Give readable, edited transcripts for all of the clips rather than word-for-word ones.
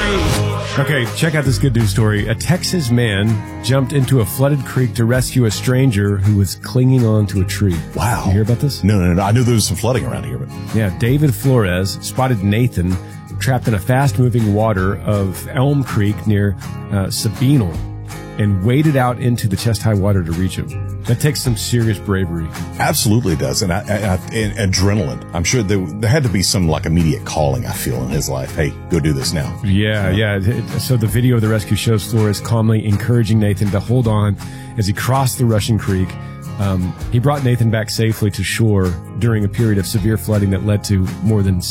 Okay, check out this good news story. A Texas man jumped into a flooded creek to rescue a stranger who was clinging on to a tree. Wow. You hear about this? No. I knew there was some flooding around here, but... Yeah, David Flores spotted Nathan trapped in a fast-moving water of Elm Creek near Sabinal and waded out into the chest-high water to reach him. That takes some serious bravery. Absolutely does. And adrenaline. I'm sure there had to be some like immediate calling, I feel, in his life. Hey, go do this now. Yeah. So the video of the rescue shows Flores calmly encouraging Nathan to hold on as he crossed the rushing creek. He brought Nathan back safely to shore during a period of severe flooding that led to more than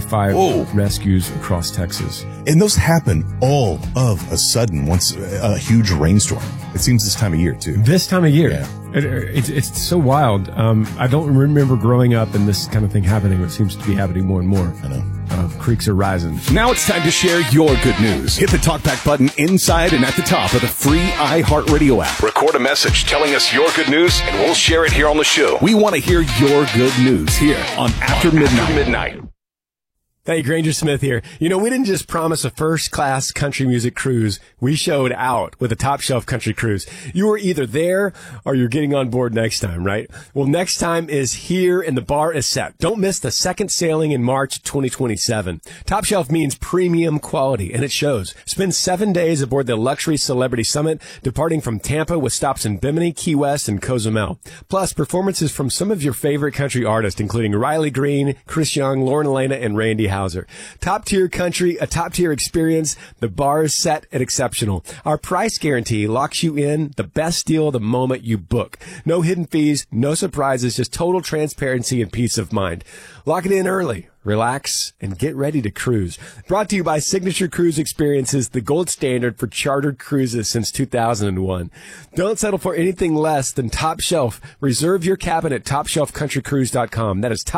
75 rescues across Texas. And those happen all of a sudden once a huge rainstorm. It seems this time of year, too. This time of year. Yeah. It's so wild. I don't remember growing up and this kind of thing happening, but it seems to be happening more and more. I know. Creeks are rising. Now it's time to share your good news. Hit the TalkBack button inside and at the top of the free iHeartRadio app. Record a message telling us your good news, and we'll share it here on the show. We want to hear your good news here on After Midnight. Hey, Granger Smith here. You know, we didn't just promise a first-class country music cruise. We showed out with a top-shelf country cruise. You were either there or you're getting on board next time, right? Well, next time is here and the bar is set. Don't miss the second sailing in March 2027. Top Shelf means premium quality, and it shows. Spend 7 days aboard the Luxury Celebrity Summit, departing from Tampa with stops in Bimini, Key West, and Cozumel. Plus, performances from some of your favorite country artists, including Riley Green, Chris Young, Lauren Elena, and Randy Houser. Top tier country, a top tier experience. The bar is set and exceptional. Our price guarantee locks you in the best deal the moment you book. No hidden fees, no surprises, just total transparency and peace of mind. Lock it in early. Relax and get ready to cruise. Brought to you by Signature Cruise Experiences, the gold standard for chartered cruises since 2001. Don't settle for anything less than Top Shelf. Reserve your cabin at TopShelfCountryCruise.com. That is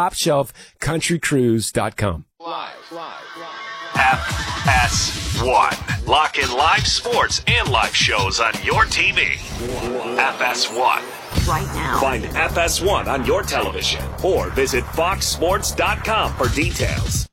TopShelfCountryCruise.com. FS1. Lock in live sports and live shows on your TV. FS1. Right now. Find FS1 on your television or visit FoxSports.com for details.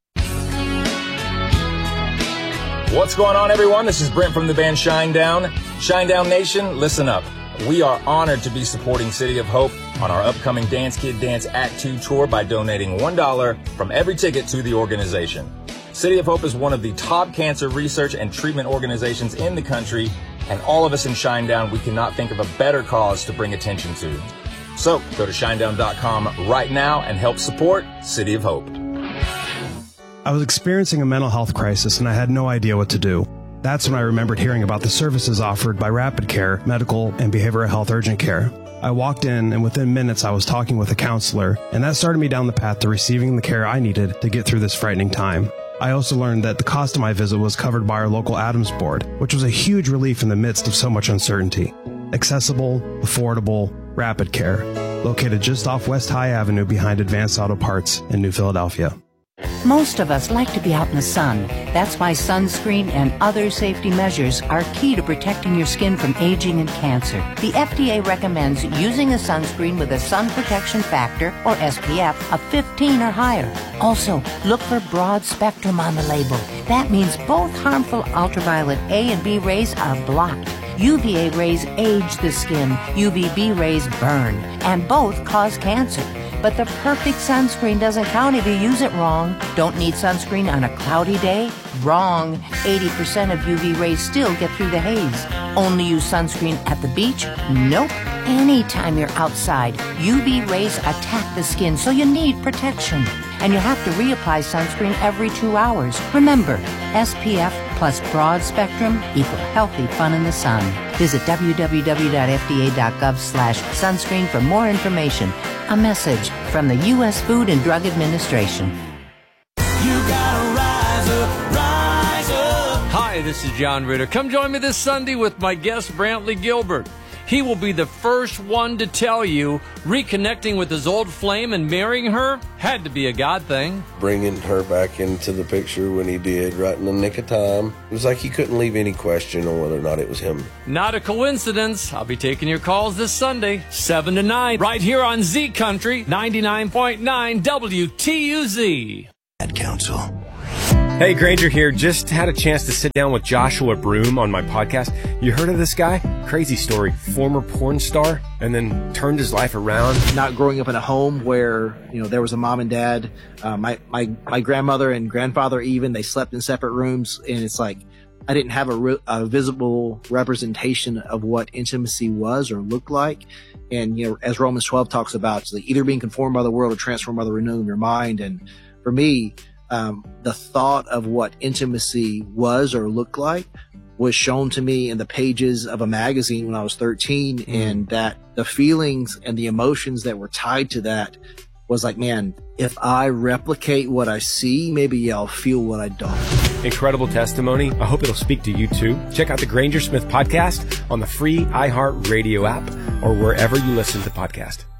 What's going on, everyone? This is Brent from the band Shinedown. Shinedown Nation, listen up. We are honored to be supporting City of Hope on our upcoming Dance Kid Dance Act 2 tour by donating $1 from every ticket to the organization. City of Hope is one of the top cancer research and treatment organizations in the country, and all of us in Shinedown, we cannot think of a better cause to bring attention to. So go to shinedown.com right now and help support City of Hope. I was experiencing a mental health crisis and I had no idea what to do. That's when I remembered hearing about the services offered by Rapid Care, Medical, and Behavioral Health Urgent Care. I walked in, and within minutes I was talking with a counselor, and that started me down the path to receiving the care I needed to get through this frightening time. I also learned that the cost of my visit was covered by our local Adams board, which was a huge relief in the midst of so much uncertainty. Accessible, affordable, Rapid Care, located just off West High Avenue behind Advanced Auto Parts in New Philadelphia. Most of us like to be out in the sun. That's why sunscreen and other safety measures are key to protecting your skin from aging and cancer. The FDA recommends using a sunscreen with a sun protection factor, or SPF, of 15 or higher. Also, look for broad spectrum on the label. That means both harmful ultraviolet A and B rays are blocked. UVA rays age the skin, UVB rays burn, and both cause cancer. But the perfect sunscreen doesn't count if you use it wrong. Don't need sunscreen on a cloudy day? Wrong. 80% of UV rays still get through the haze. Only use sunscreen at the beach? Nope. Anytime you're outside, UV rays attack the skin, so you need protection. And you have to reapply sunscreen every 2 hours. Remember, SPF plus broad spectrum equal healthy fun in the sun. Visit www.fda.gov/sunscreen for more information. A message from the U.S. Food and Drug Administration. You gotta rise up, rise up. Hi, this is John Ritter. Come join me this Sunday with my guest, Brantley Gilbert. He will be the first one to tell you reconnecting with his old flame and marrying her had to be a God thing. Bringing her back into the picture when he did, right in the nick of time. It was like he couldn't leave any question on whether or not it was him. Not a coincidence. I'll be taking your calls this Sunday, 7 to 9, right here on Z Country 99.9 WTUZ. Ad Council. Hey, Granger here. Just had a chance to sit down with Joshua Broome on my podcast. You heard of this guy? Crazy story. Former porn star, and then turned his life around. Not growing up in a home where, there was a mom and dad. My grandmother and grandfather even, they slept in separate rooms. And it's like, I didn't have a visible representation of what intimacy was or looked like. And, as Romans 12 talks about, it's like either being conformed by the world or transformed by the renewing of your mind. And for me, the thought of what intimacy was or looked like was shown to me in the pages of a magazine when I was 13, and that the feelings and the emotions that were tied to that was like, man, if I replicate what I see, maybe I'll feel what I don't. Incredible testimony. I hope it'll speak to you too. Check out the Granger Smith podcast on the free iHeartRadio app or wherever you listen to podcasts.